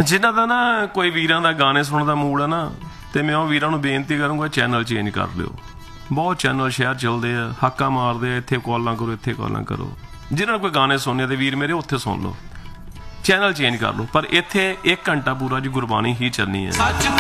ਜਿਨ੍ਹਾਂ ਦਾ ਨਾ ਕੋਈ ਵੀਰਾਂ ਦਾ ਗਾਣੇ ਸੁਣਨ ਦਾ ਮੂਡ ਹੈ ਨਾ, ਤੇ ਮੈਂ ਉਹ ਵੀਰਾਂ ਨੂੰ ਬੇਨਤੀ ਕਰੂੰਗਾ ਚੈਨਲ ਚੇਂਜ ਕਰ ਲਿਓ। ਬਹੁਤ ਚੈਨਲ ਸ਼ਹਿਰ ਚੱਲਦੇ ਆ, ਹਾਕਾ ਮਾਰਦੇ ਆ, ਇੱਥੇ ਕਾਲਾਂ ਕਰੋ, ਇੱਥੇ ਕਾਲਾਂ ਕਰੋ। ਜਿਨ੍ਹਾਂ ਨੂੰ ਕੋਈ ਗਾਣੇ ਸੁਣਨੇ ਤੇ ਵੀਰ ਮੇਰੇ ਉੱਥੇ ਸੁਣ ਲਓ, ਚੈਨਲ ਚੇਂਜ ਕਰ ਲਓ। ਪਰ ਇੱਥੇ 1 ਘੰਟਾ ਪੂਰਾ ਜੀ ਗੁਰਬਾਣੀ ਹੀ ਚੱਲਣੀ ਹੈ।